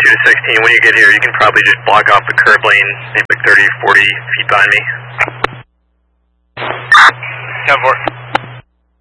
to 16, when you get here, you can probably just block off the curb lane, maybe like 30, 40 feet behind me. 10-4.